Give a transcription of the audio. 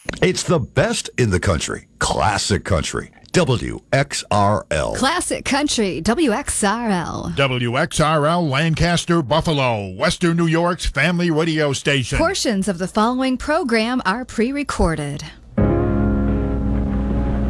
It's the best in the country. Classic Country. WXRL. Classic Country, WXRL. WXRL Lancaster, Buffalo, Western New York's family radio station. Portions of the following program are pre-recorded.